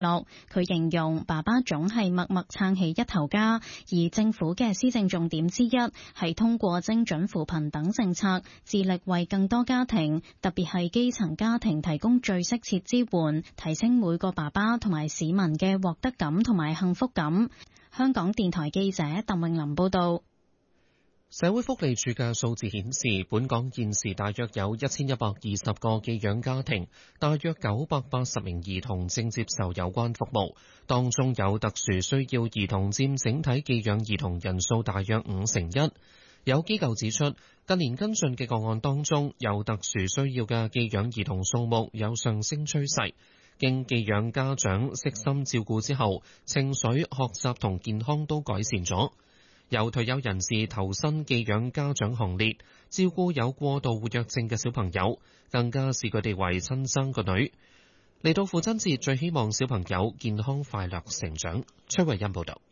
落。佢形容爸爸總係默默撐起一頭家，而政府嘅施政重點之一係通過精準扶貧等政策，致力為更多家庭，特別係基層家庭提供最適切支援，提升每個爸爸同埋市民嘅獲得感同埋幸福感。香港電台記者鄧詠琳報道。 社會福利署嘅數字顯示，本港現時大約有1120個寄養家庭，大約980名兒童正接受有關服務，當中有特殊需要兒童佔整體寄養兒童人數大約1/5。有機構指出，近年跟進嘅個案當中，有特殊需要嘅寄養兒童數目有上升趨勢。經寄養家長悉心照顧之後，情緒、學習同健康都改善咗。有退休人士投身寄養家長行列，照顧有過度活躍症嘅小朋友，更加視佢哋為親生個女。嚟到父親節，最希望小朋友健康快樂成長。崔慧欣報道。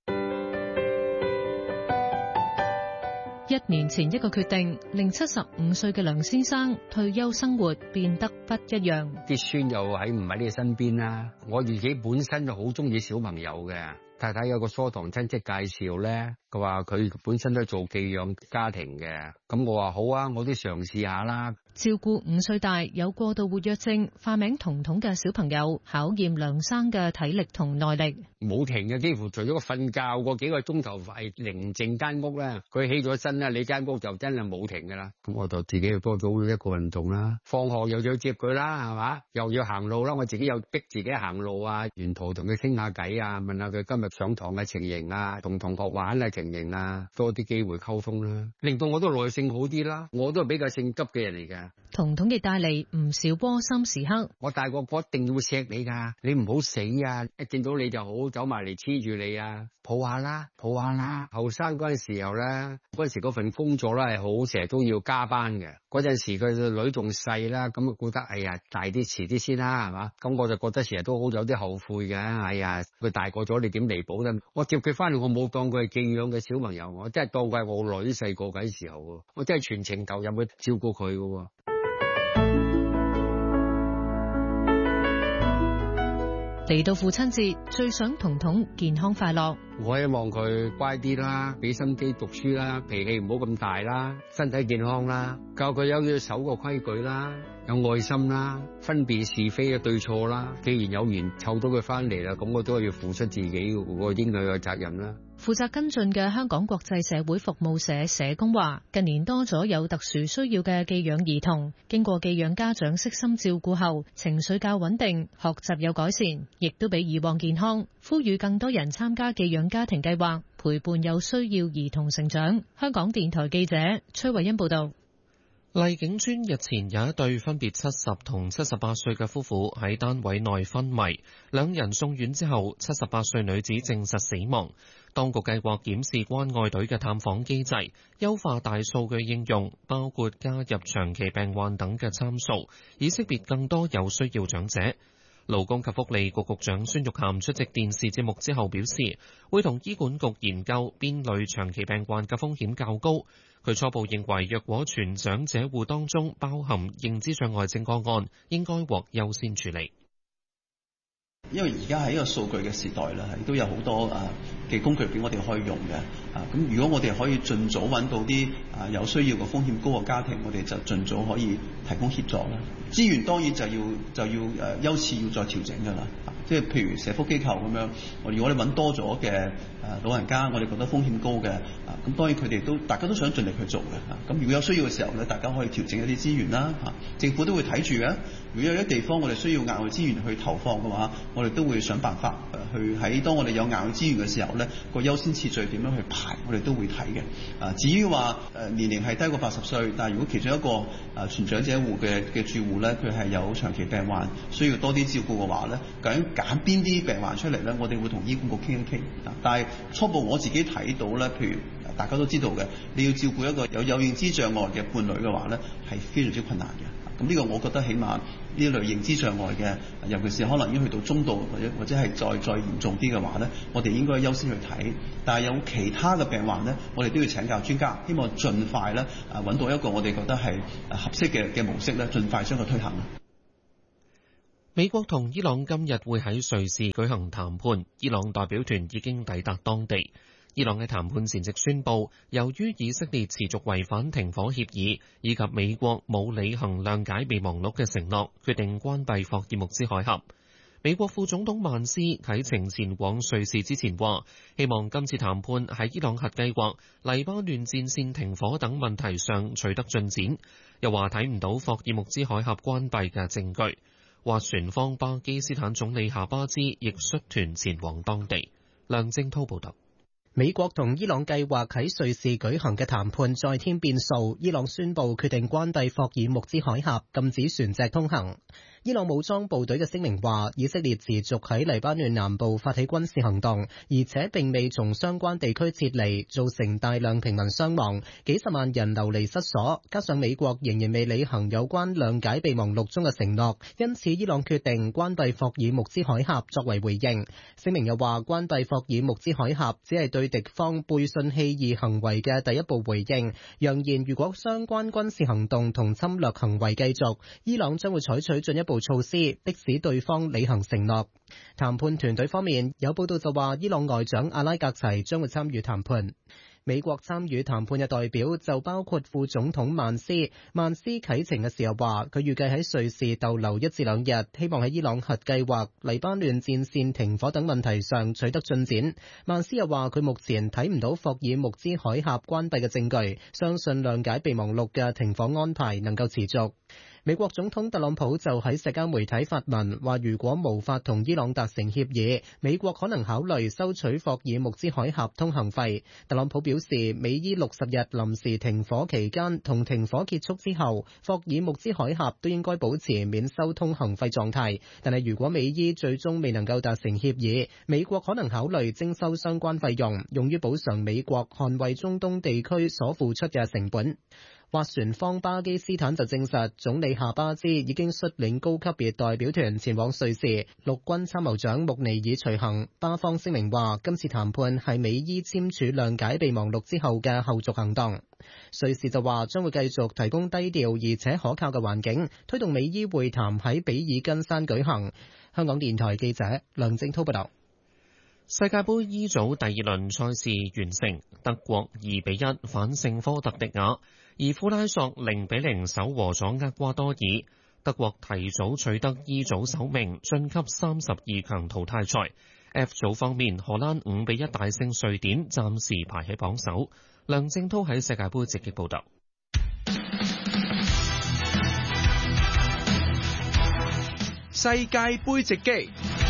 1年前一個決定，令75歲嘅梁先生退休生活變得不一樣。 啲孫又唔喺你身邊啦，我自己本身就好中意小朋友嘅。太太有個疏堂親戚介紹咧，佢話佢本身都係做寄養家庭嘅，咁我話好啊，我都嘗試下啦。 照顧5歲大有過度活躍症化名彤彤嘅小朋友，考驗梁生嘅體力同耐力。 冇停嘅，幾乎除咗個瞓覺嗰幾個鐘頭係寧靜間屋咧，佢起咗身啦，你間屋就真係冇停噶啦。咁我就自己要多咗一個運動啦，放學又要接佢啦，係嘛，又要行路啦，我自己又逼自己行路啊，沿途同佢傾下偈啊，問下佢今日上堂嘅情形啊，同同學玩嘅情形啊，多啲機會溝通啦，令到我都耐性好啲啦。我都係比較性急嘅人嚟嘅。 彤彤亦帶嚟唔少窩心時刻。 我大個一定要錫你噶，你唔好死啊！一見到你就好走埋嚟黐住你啊，抱下啦，抱下啦。後生嗰陣時候咧，嗰陣時嗰份工作咧係好成日都要加班嘅。嗰陣時佢個女仲細啦，咁啊覺得哎呀大啲遲啲先啦，係嘛？咁我就覺得成日都好有啲後悔嘅。哎呀，佢大個咗，你點彌補咧？我接佢翻嚟，我冇當佢係寄養嘅小朋友，我真係當佢係我女細個嗰時候，我真係全程投入去照顧佢嘅。 嚟到父親節，最想彤彤健康快樂。 我希望佢乖啲啦，俾心機讀書啦，脾氣唔好咁大啦，身體健康啦，教佢要守個規矩啦，有愛心啦，分辨是非嘅對錯啦。既然有緣湊到佢翻嚟啦，咁我都係要付出自己個應該嘅責任啦。 負責跟進嘅香港國際社會服務社社工話，近年多咗有特殊需要嘅寄養兒童，經過寄養家長悉心照顧後，情緒較穩定，學習有改善，亦都比以往健康。呼籲更多人參加寄養家庭計劃，陪伴有需要兒童成長。香港電台記者崔慧欣報道。 荔景邨日前有一對分別70同78歲嘅夫婦喺單位內昏迷，兩人送院之後，78歲女子證實死亡。當局計劃檢視關愛隊嘅探訪機制，優化大數據應用，包括加入長期病患等嘅參數，以識別更多有需要長者。勞工及福利局局長孫玉菡出席電視節目之後表示，會同醫管局研究邊類長期病患嘅風險較高。佢初步認為，若果全長者戶當中包含認知障礙症個案，應該獲優先處理。 因為而家係一個數據嘅時代啦，亦都有好多嘅工具俾我哋可以用嘅。咁如果我哋可以盡早揾到啲有需要嘅風險高嘅家庭，我哋就盡早可以提供協助啦。資源當然就要優次要再調整㗎啦。即係譬如社福機構咁樣，如果你揾多咗嘅老人家，我哋覺得風險高嘅，咁當然佢哋大家都想盡力去做嘅。咁如果有需要嘅時候咧，大家可以調整一啲資源啦。政府都會睇住嘅。如果有啲地方我哋需要額外資源去投放嘅話，我哋都會想辦法去喺當我哋有額外資源嘅時候咧，個優先次序點樣去排，我哋都會睇嘅。至於話年齡係低過80歲，但係如果其中一個全長者戶嘅住戶咧，佢係有長期病患，需要多啲照顧嘅話咧，究竟揀邊啲病患出嚟咧，我哋會同醫管局傾一傾。但係初步我自己睇到咧，譬如大家都知道嘅，你要照顧一個有認知障礙嘅伴侶嘅話咧，係非常之困難嘅。咁呢個我覺得起碼呢類認知障礙嘅，尤其是可能已經去到中度或者係再嚴重啲嘅話咧，我哋應該優先去睇。但係有其他嘅病患咧，我哋都要請教專家，希望盡快咧揾到一個我哋覺得係合適嘅模式咧，盡快將佢推行。 美國同伊朗今日會喺瑞士舉行談判，伊朗代表團已經抵達當地。伊朗喺談判前夕宣布，由於以色列持續違反停火協議，以及美國冇履行諒解備忘錄嘅承諾，決定關閉霍爾木茲海峽。美國副總統曼斯啟程前往瑞士之前話，希望今次談判喺伊朗核計劃、黎巴嫩戰線停火等問題上取得進展，又話睇唔到霍爾木茲海峽關閉嘅證據。斡旋方巴基斯坦總理夏巴茲亦率團前往當地。梁正滔報導。 美國同伊朗計劃喺瑞士舉行嘅談判再添變數，伊朗宣布決定關閉霍爾木茲海峽，禁止船隻通行。伊朗武裝部隊嘅聲明話，以色列持續喺黎巴嫩南部發起軍事行動，而且並未從相關地區撤離，造成大量平民傷亡，幾十萬人流離失所。加上美國仍然未履行有關諒解備忘錄中嘅承諾，因此伊朗決定關閉霍爾木茲海峽作為回應。聲明又話，關閉霍爾木茲海峽只係對敵方背信棄義行為嘅第一步回應，揚言如果相關軍事行動同侵略行為繼續，伊朗將會採取進一步措施，迫使對方履行承諾。談判團隊方面有報道就話，伊朗外長阿拉格齊將會參與談判。美國參與談判嘅代表就包括副總統曼斯。曼斯啟程嘅時候話，佢預計喺瑞士逗留1至2日，希望喺伊朗核計劃、黎巴嫩戰線停火等問題上取得進展。曼斯又話，佢目前睇唔到霍爾木茲海峽關閉嘅證據，相信諒解備忘錄嘅停火安排能夠持續。美國總統特朗普就喺社交媒體發文話，如果無法同伊朗達成協議，美國可能考慮收取霍爾木茲海峽通行費。特朗普表示，美伊60日臨時停火期間同停火結束之後，霍爾木茲海峽都應該保持免收通行費狀態。但係如果美伊最終未能夠達成協議，美國可能考慮徵收相關費用，用於補償美國捍衛中東地區所付出嘅成本。斡旋方巴基斯坦就證實，總理夏巴茲已經率領高級別代表團前往瑞士，陸軍參謀長穆尼爾隨行。巴方聲明話，今次談判係美伊簽署諒解備忘錄之後嘅後續行動。瑞士就話將會繼續提供低調而且可靠嘅環境，推動美伊會談喺比爾根山舉行。香港電台記者梁正滔報道。 世界盃 E 組第二輪賽事完成，德國2-1反勝科特迪瓦，而庫拉索0-0守和咗厄瓜多爾。德國提早取得 E 組首名，晉級32強淘汰賽。F 組方面，荷蘭5-1大勝瑞典，暫時排喺榜首。梁正滔喺世界盃直擊報道。 世界盃直擊。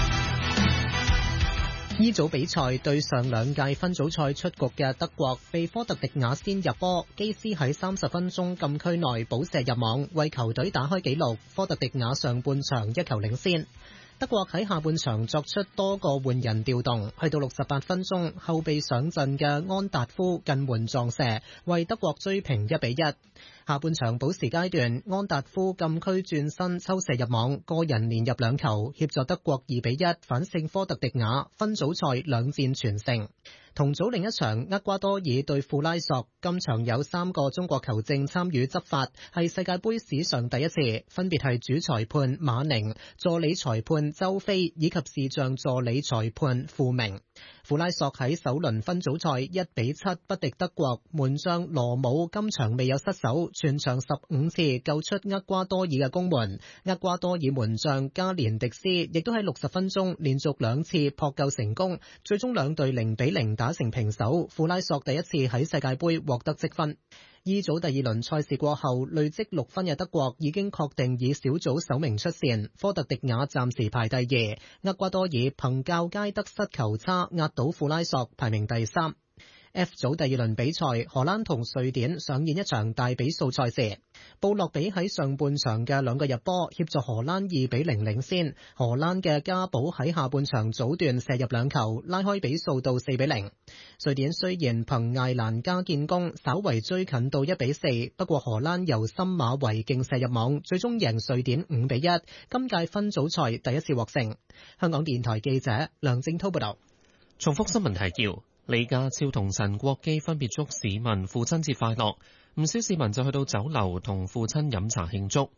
E 組比賽對上兩屆分組賽出局嘅德國，被科特迪瓦先入波，基斯喺30分鐘禁區內補射入網，為球隊打開紀錄。科特迪瓦上半場1球領先。德國喺下半場作出多個換人調動，去到68分鐘，後備上陣嘅安達夫近門撞射，為德國追平1-1。下半場補時階段，安達夫禁區轉身抽射入網，個人連入2球，協助德國2-1反勝科特迪瓦，分組賽2戰全勝。同組另一場厄瓜多爾對庫拉索，今場有3個中國球證參與執法，係世界盃史上第一次，分別係主裁判馬寧、助理裁判周飛以及視像助理裁判傅明。庫拉索喺首輪分組賽1-7不敵德國，門將羅姆今場未有失手，全場15次救出厄瓜多爾嘅攻門。厄瓜多爾門將加連迪斯亦都喺60分鐘連續2次撲救成功，最終兩隊0-0打成平手。庫拉索第一次喺世界盃獲得積分。E 組第二輪賽事過後，累積6分嘅德國已經確定以小組首名出線，科特迪瓦暫時排第2，厄瓜多爾憑較佳得失球差壓倒庫拉索，排名第3。F 組第二輪比賽，荷蘭同瑞典上演一場大比數賽事。布洛比喺上半場嘅2個入波，協助荷蘭2-0領先。荷蘭嘅加寶喺下半場早段射入2球，拉開比數到4-0。瑞典雖然憑艾蘭加建功，稍為追近到1-4，不過荷蘭由森馬維勁射入網，最終贏瑞典5-1，今屆分組賽第一次獲勝。香港電台記者梁正滔報道。 重複新聞提要。李家超同陳國基分別祝市民父親節快樂，唔少市民就去到酒樓同父親飲茶慶祝。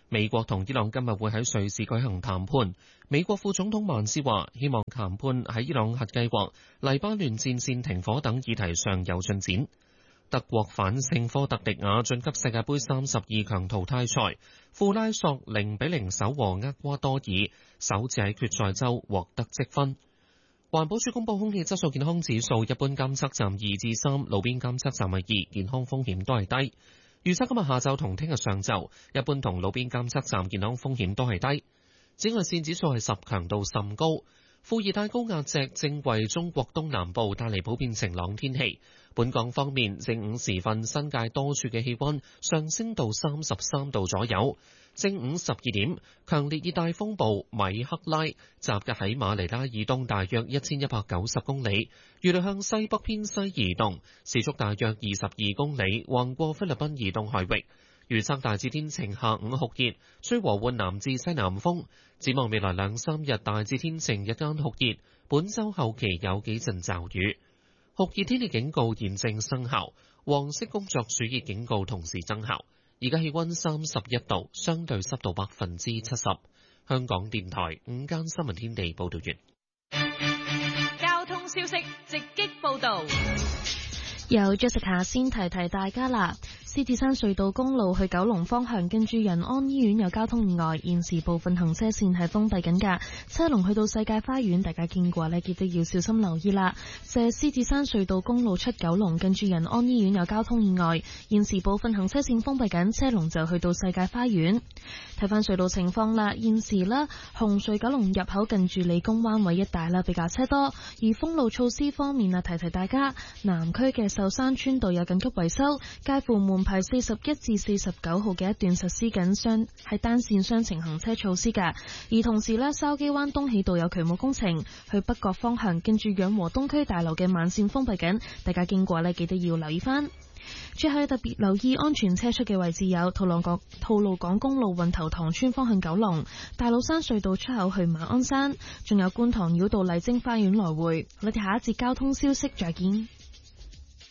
美國同伊朗今日會喺瑞士舉行談判。美國副總統曼斯話，希望談判喺伊朗核計劃、黎巴嫩戰線停火等議題上有進展。德國反勝科特迪瓦晉級世界盃32強淘汰賽，庫拉索0-0手和厄瓜多爾，首次喺決賽周獲得積分。環保署公布空氣質素健康指數，一般監測站2至3，路邊監測站係2，健康風險都係低。預測今日下晝同聽日上晝，一般同路邊監測站健康風險都係低。紫外線指數係10，強度甚高。副熱帶高壓脊正為中國東南部帶嚟普遍晴朗天氣。本港方面，正午時分新界多處嘅氣溫上升到33度左右。正午12點，強烈熱帶風暴米克拉集結喺馬尼拉以東大約1190公里，預料向西北偏西移動，時速大約22公里，橫過菲律賓以東海域。預測大致天晴，下午酷熱，吹和緩南至西南風。展望未來2-3日大致天晴，日間酷熱，本週後期有幾陣驟雨。酷熱天氣警告現正生效，黃色工作暑熱警告同時生效。而家氣溫31度，相對濕度70%。香港電台午間新聞天地報道完。 交通消息直擊報道。 由 Jessica 先提提大家啦。獅子山隧道公路去九龍方向，近住仁安醫院有交通意外，現時部分行車線係封閉緊㗎，車龍去到世界花園，大家經過呢記得要小心留意啦。獅子山隧道公路出九龍，近住仁安醫院有交通意外，現時部分行車線封閉緊，車龍就去到世界花園。睇翻隧道情況啦，現時啦紅隧九龍入口近住理工灣位一帶啦比較車多，而封路措施方面啊，提提大家，南區嘅壽山村道有緊急維修，介乎門牌41至49號嘅一段實施緊係單線雙程行車措施㗎，而同時呢，筲箕灣東喜道有渠務工程，去北角方向近住養和東區大樓嘅慢線封閉緊，大家經過呢記得要留意翻。最後特別留意安全車速嘅位置有吐露港公路運頭塘村方向九龍、大老山隧道出口去馬鞍山，仲有觀塘繞道麗晶花園來回。我哋下一節交通消息再見。